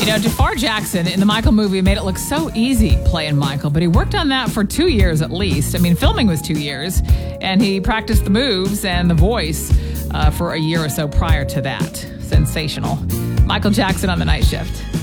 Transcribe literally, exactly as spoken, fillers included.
You know, Jafar Jackson in the Michael movie made it look so easy playing Michael, but he worked on that for two years at least. I mean, filming was two years, and he practiced the moves and the voice uh, for a year or so prior to that. Sensational. Michael Jackson on The Night Shift.